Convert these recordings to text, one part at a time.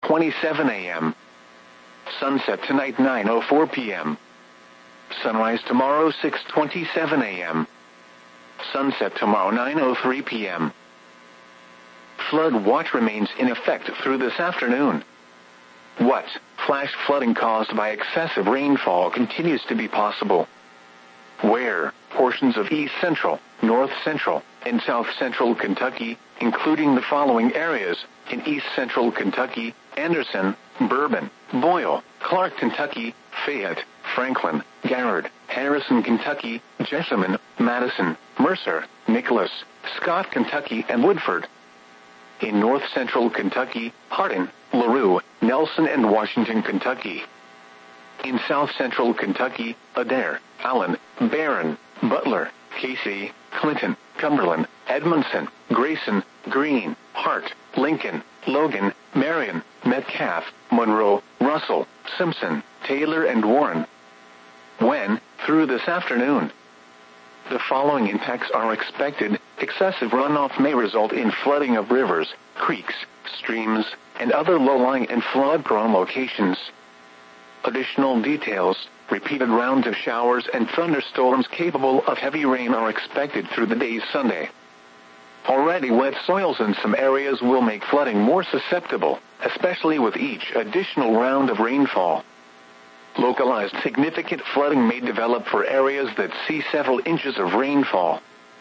6:27 a.m. Sunset tonight 9:04 p.m. Sunrise tomorrow 6:27 a.m. Sunset tomorrow 9:03 p.m. Flood watch remains in effect through this afternoon. What? Flash flooding caused by excessive rainfall continues to be possible. Where? Portions of east central, north central, and south central Kentucky, including the following areas: in east central Kentucky, Anderson, Bourbon, Boyle, Clark, Kentucky, Fayette, Franklin, Garrard, Harrison, Kentucky, Jessamine, Madison, Mercer, Nicholas, Scott, Kentucky, and Woodford. In north central Kentucky, Hardin, LaRue, Nelson, and Washington, Kentucky. In south central Kentucky, Adair, Allen, Barron, Butler, Casey, Clinton, Cumberland, Edmondson, Grayson, Greene, Hart, Lincoln, Logan, Marion, Metcalf, Monroe, Russell, Simpson, Taylor, and Warren. When? Through this afternoon. The following impacts are expected. Excessive runoff may result in flooding of rivers, creeks, streams, and other low-lying and flood-prone locations. Additional details: repeated rounds of showers and thunderstorms capable of heavy rain are expected through the day Sunday. Already wet soils in some areas will make flooding more susceptible, especially with each additional round of rainfall. Localized significant flooding may develop for areas that see several inches of rainfall.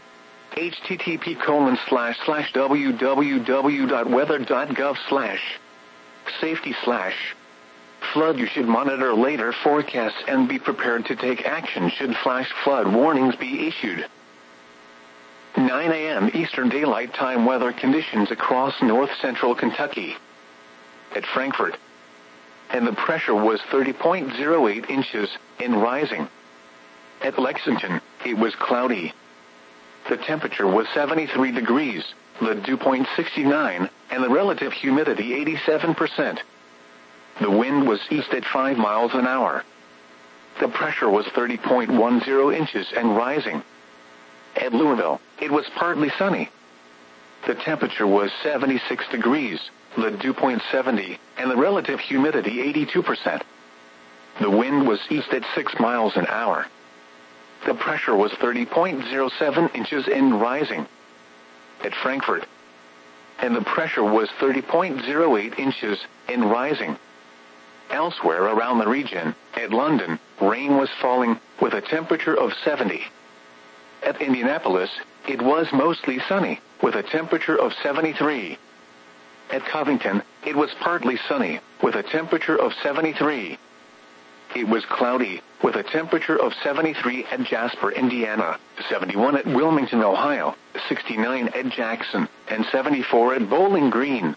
http://www.weather.gov/safety/flood. You should monitor later forecasts and be prepared to take action should flash flood warnings be issued. 9 a.m. Eastern Daylight Time weather conditions across north central Kentucky. At Frankfort, and the pressure was 30.08 inches, and rising. At Lexington, it was cloudy. The temperature was 73 degrees, the dew point 69, and the relative humidity 87%. The wind was east at 5 miles an hour. The pressure was 30.10 inches and rising. At Louisville, it was partly sunny. The temperature was 76 degrees, the dew point 70, and the relative humidity 82%. The wind was east at 6 miles an hour. The pressure was 30.07 inches and rising. At Frankfort, and the pressure was 30.08 inches and rising. Elsewhere around the region, at London, rain was falling with a temperature of 70. At Indianapolis, it was mostly sunny with a temperature of 73. At Covington, it was partly sunny with a temperature of 73. It was cloudy with a temperature of 73 at Jasper, Indiana, 71 at Wilmington, Ohio, 69 at Jackson, and 74 at Bowling Green.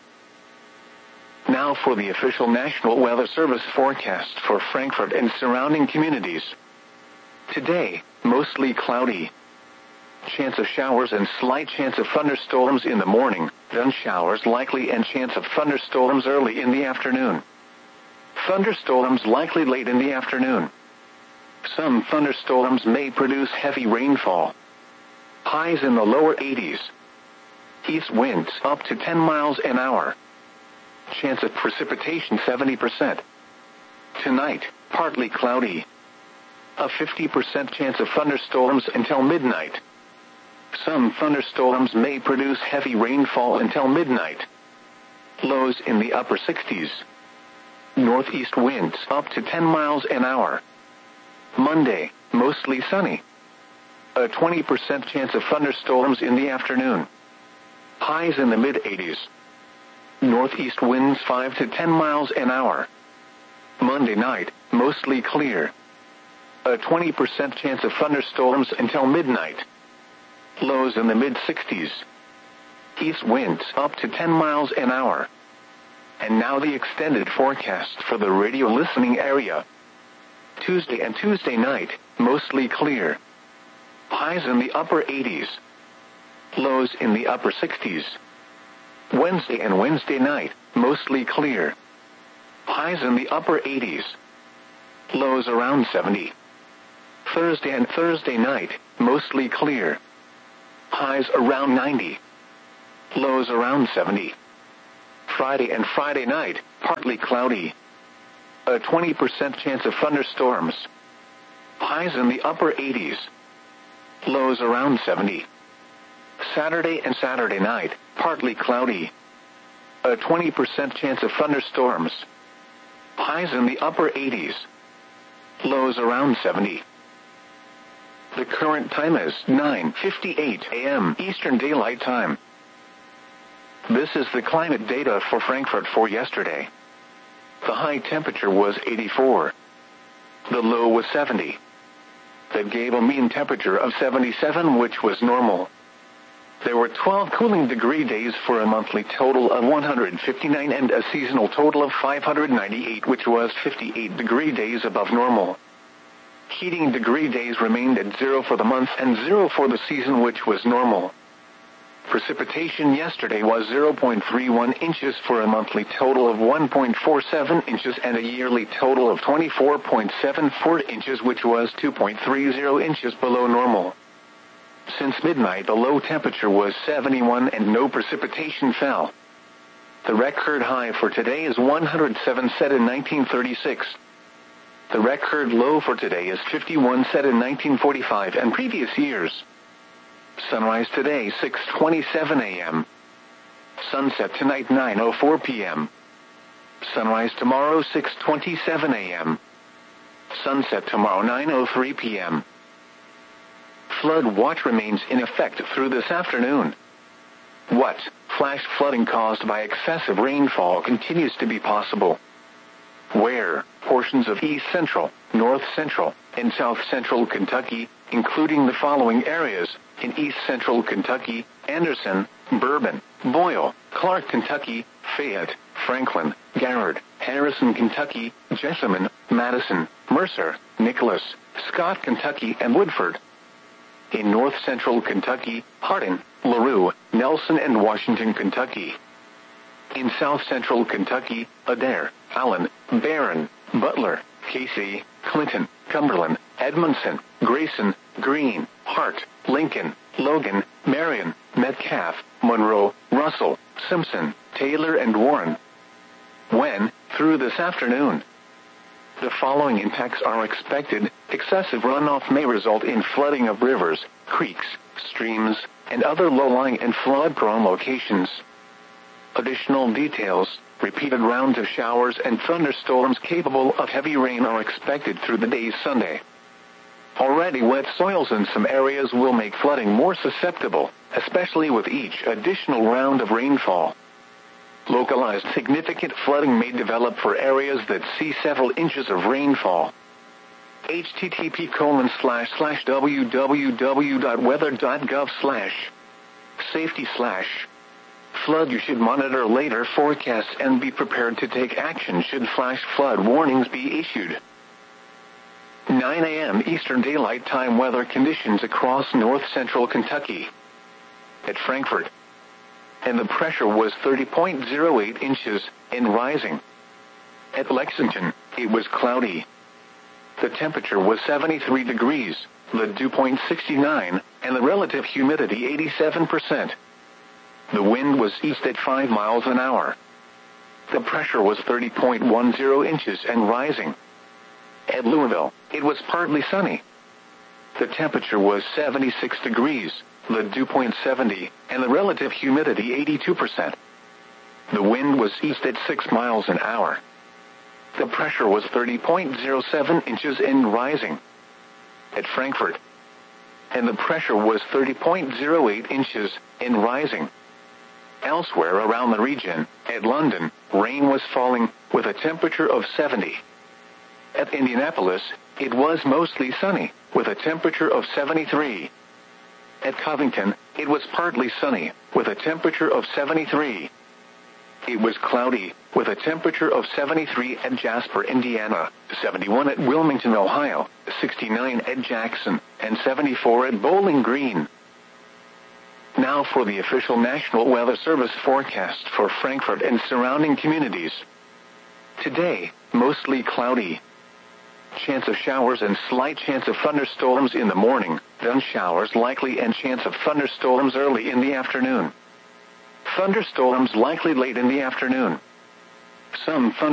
Now for the official National Weather Service forecast for Frankfort and surrounding communities. Today, mostly cloudy. Chance of showers and slight chance of thunderstorms in the morning, then showers likely and chance of thunderstorms early in the afternoon. Thunderstorms likely late in the afternoon. Some thunderstorms may produce heavy rainfall. Highs in the lower 80s. East winds up to 10 miles an hour. Chance of precipitation 70%. Tonight, partly cloudy. A 50% chance of thunderstorms until midnight. Some thunderstorms may produce heavy rainfall until midnight. Lows in the upper 60s. Northeast winds up to 10 miles an hour. Monday, mostly sunny. A 20% chance of thunderstorms in the afternoon. Highs in the mid-80s. Northeast winds 5 to 10 miles an hour. Monday night, mostly clear. A 20% chance of thunderstorms until midnight. Lows in the mid-60s. East winds up to 10 miles an hour. And now the extended forecast for the radio listening area. Tuesday and Tuesday night, mostly clear. Highs in the upper 80s. Lows in the upper 60s. Wednesday and Wednesday night, mostly clear. Highs in the upper 80s. Lows around 70. Thursday and Thursday night, mostly clear. Highs around 90. Lows around 70. Friday and Friday night, partly cloudy. A 20% chance of thunderstorms. Highs in the upper 80s. Lows around 70. Saturday and Saturday night, partly cloudy. A 20% chance of thunderstorms. Highs in the upper 80s. Lows around 70. The current time is 9:58 a.m. Eastern Daylight Time. This is the climate data for Frankfurt for yesterday. The high temperature was 84. The low was 70. That gave a mean temperature of 77, which was normal. There were 12 cooling degree days for a monthly total of 159 and a seasonal total of 598, which was 58 degree days above normal. Heating degree days remained at 0 for the month and 0 for the season, which was normal. Precipitation yesterday was 0.31 inches for a monthly total of 1.47 inches and a yearly total of 24.74 inches, which was 2.30 inches below normal. Since midnight, the low temperature was 71 and no precipitation fell. The record high for today is 107, set in 1936. The record low for today is 51, set in 1945 and previous years. Sunrise today 6:27 a.m. Sunset tonight 9:04 p.m. Sunrise tomorrow 6:27 a.m. Sunset tomorrow 9:03 p.m. Flood watch remains in effect through this afternoon. What? Flash flooding caused by excessive rainfall continues to be possible. Where? Portions of East Central, North Central, and South Central Kentucky, including the following areas: in East Central Kentucky, Anderson, Bourbon, Boyle, Clark, Kentucky, Fayette, Franklin, Garrard, Harrison, Kentucky, Jessamine, Madison, Mercer, Nicholas, Scott, Kentucky, and Woodford. In North Central Kentucky, Hardin, LaRue, Nelson, and Washington, Kentucky. In South Central Kentucky, Adair, Allen, Barron, Butler, Casey, Clinton, Cumberland, Edmondson, Grayson, Greene, Hart, Lincoln, Logan, Marion, Metcalf, Monroe, Russell, Simpson, Taylor, and Warren. When? Through this afternoon. The following impacts are expected. Excessive runoff may result in flooding of rivers, creeks, streams, and other low-lying and flood-prone locations. Additional details: repeated rounds of showers and thunderstorms capable of heavy rain are expected through the day Sunday. Already wet soils in some areas will make flooding more susceptible, especially with each additional round of rainfall. Localized significant flooding may develop for areas that see several inches of rainfall. http://www.weather.gov/safety/ flood. You should monitor later forecasts and be prepared to take action should flash flood warnings be issued. 9 a.m. Eastern Daylight Time weather conditions across North Central Kentucky. At Frankfurt. And the pressure was 30.08 inches, and rising. At Lexington, it was cloudy. The temperature was 73 degrees, the dew point 69, and the relative humidity 87%. The wind was east at 5 miles an hour. The pressure was 30.10 inches and rising. At Louisville, it was partly sunny. The temperature was 76 degrees, the dew point 70, and the relative humidity 82%. The wind was east at 6 miles an hour. The pressure was 30.07 inches and rising. At Frankfurt. And the pressure was 30.08 inches and rising. Elsewhere around the region, at London, rain was falling with a temperature of 70. At Indianapolis, it was mostly sunny with a temperature of 73. At Covington, it was partly sunny with a temperature of 73. It was cloudy with a temperature of 73 at Jasper, Indiana, 71 at Wilmington, Ohio, 69 at Jackson, and 74 at Bowling Green. Now for the official National Weather Service forecast for Frankfurt and surrounding communities. Today, mostly cloudy. Chance of showers and slight chance of thunderstorms in the morning, then showers likely and chance of thunderstorms early in the afternoon. Thunderstorms likely late in the afternoon. Some